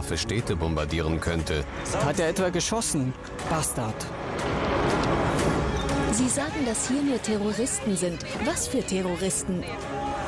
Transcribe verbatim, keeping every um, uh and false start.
Waffe Städte bombardieren könnte. Hat er etwa geschossen? Bastard. Sie sagen, dass hier nur Terroristen sind. Was für Terroristen?